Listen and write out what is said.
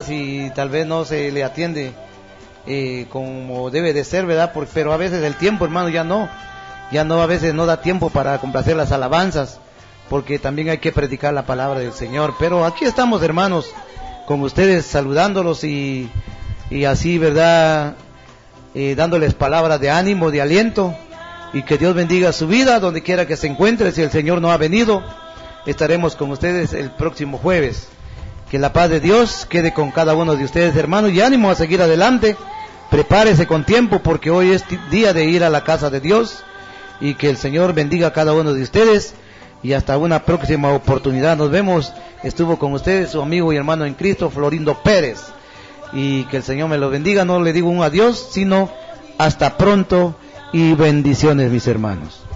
llamadas y tal vez no se le atiende como debe de ser, ¿verdad? Pero a veces el tiempo, hermano, ya no, a veces no da tiempo para complacer las alabanzas, porque también hay que predicar la palabra del Señor. Pero aquí estamos, hermanos, con ustedes, saludándolos y así, ¿verdad? Dándoles palabras de ánimo, de aliento, y que Dios bendiga su vida donde quiera que se encuentre. Si el Señor no ha venido, estaremos con ustedes el próximo jueves. Que la paz de Dios quede con cada uno de ustedes, hermanos, y ánimo a seguir adelante. Prepárese con tiempo, porque hoy es día de ir a la casa de Dios, y que el Señor bendiga a cada uno de ustedes, y hasta una próxima oportunidad. Nos vemos. Estuvo con ustedes su amigo y hermano en Cristo, Florindo Pérez, y que el Señor me lo bendiga. No le digo un adiós, sino hasta pronto, y bendiciones, mis hermanos.